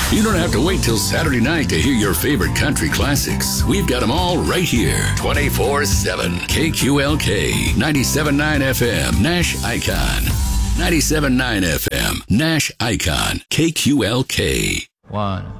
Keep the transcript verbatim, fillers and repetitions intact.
You don't have to wait till Saturday night to hear your favorite country classics. We've got them all right here, twenty-four seven. K Q L K, ninety-seven point nine F M, Nash Icon. ninety-seven point nine F M, Nash Icon, K Q L K. One.